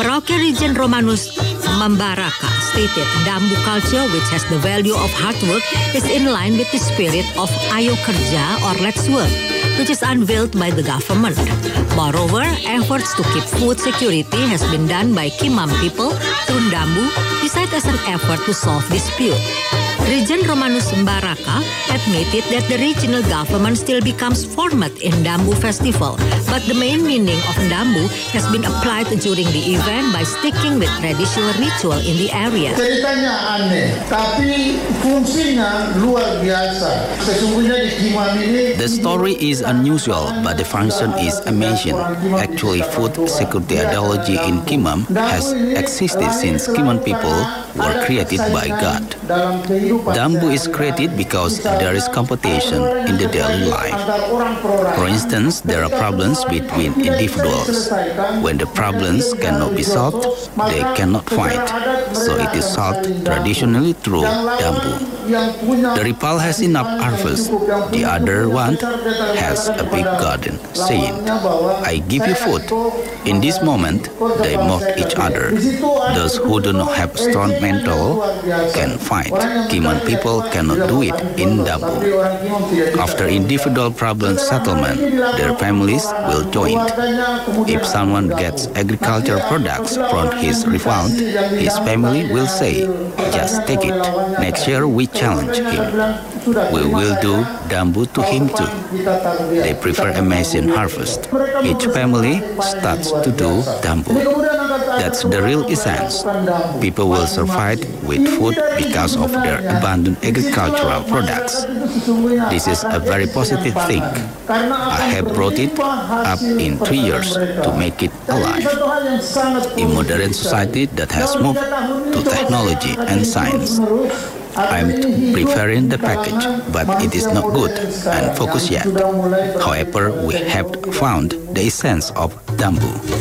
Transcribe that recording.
Rocky region Romanus Mambaraka stated Dambu culture, which has the value of hard work, is in line with the spirit of Ayo Kerja or Let's Work, which is unveiled by the government. Moreover, efforts to keep food security has been done by Kimam people through Dambu, besides as an effort to solve dispute. Region Romanus Mbaraka admitted that the regional government still becomes format in Dambu festival, but the main meaning of Dambu has been applied during the event by sticking with traditional ritual in the area. Ceritanya aneh, tapi fungsinya luar biasa. Sesungguhnya di Kimam ini. The story is unusual, but the function is amazing. Actually, food security ideology in Kimam has existed since Kimam people were created by God. Dambu is created because there is competition in the daily life. For instance, there are problems between individuals. When the problems cannot be solved, they cannot fight. So it is solved traditionally through Dambu. The rival has enough harvest. The other one has a big garden, saying, I give you food. In this moment, they mock each other. Those who do not have strong mental can fight. Kimam people cannot do it in Dambu. After individual problem settlement, their families will join. If someone gets agricultural products from his rival, his family will say, just take it. Next year we challenge him. We will do Dambu to him too. They prefer amazing harvest. Each family starts to do Dambu. That's the real essence. People will survive with food because of their abundant agricultural products. This is a very positive thing. I have brought it up in 3 years to make it alive. In modern society that has moved to technology and science, I'm preparing the package, but it is not good and focused yet. However, we have found the essence of Dambu.